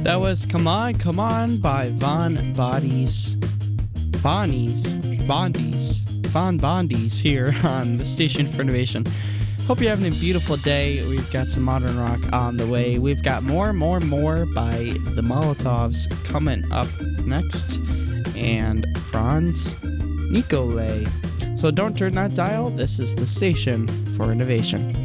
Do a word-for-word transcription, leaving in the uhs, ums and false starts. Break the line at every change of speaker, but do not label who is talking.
That was Come On, Come On by Von Bodies. Bonnies. Bondies. Von Bondies here on the Station for Innovation. Hope you're having a beautiful day. We've got some modern rock on the way. We've got more, more, more by the Molotovs coming up next. And Franz Nicolay. So don't turn that dial. This is the Station for Innovation.